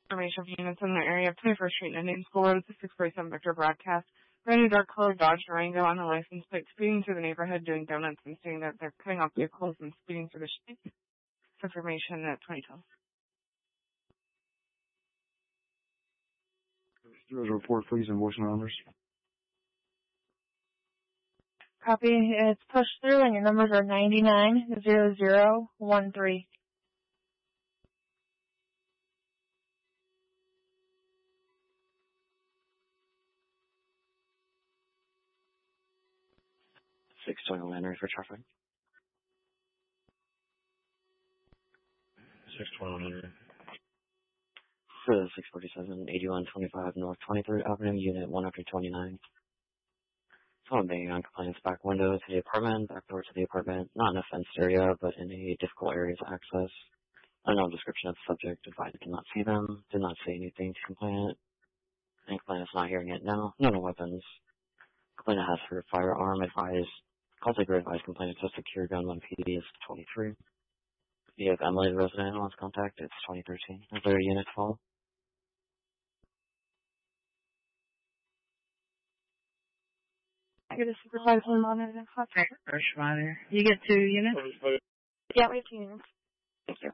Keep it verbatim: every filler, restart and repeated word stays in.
Information of units in the area of twenty-first Street and Indian School Road, the six forty-seven Victor broadcast. Brand new dark colored Dodge Durango on the license plate, speeding through the neighborhood, doing donuts and saying that they're cutting off vehicles and speeding through the street. This information at twenty twelve. Report, please, and voice numbers. Copy. It's pushed through, and your numbers are ninety-nine zero zero one three. six twenty-one Henry for traffic. six twenty-one Henry. For the six forty-seven eighty-one twenty-five North twenty-third Avenue, Unit one twenty-nine. Someone banging on complainant's back window to the apartment, back door to the apartment, not in a fenced area, but in a difficult area to access. Unknown description of the subject, advised did not see them, did not say anything to complainant. And complainant's not hearing it now, no no weapons. Complainant has her firearm advised, call taker advised complainant to secure gun when P D is twenty-three. If you have Emily, the resident, wants contact, it's twenty thirteen. Is there a unit to follow? I get a supervisor monitor. First monitor. You get two units? Yeah, we have two units. Thank you.